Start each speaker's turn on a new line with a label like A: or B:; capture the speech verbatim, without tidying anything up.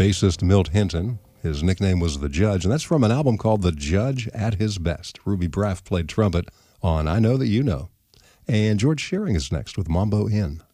A: bassist Milt Hinton. His nickname was The Judge, and that's from an album called The Judge at His Best. Ruby Braff played trumpet on I Know That You Know. And George Shearing is next with Mambo Inn.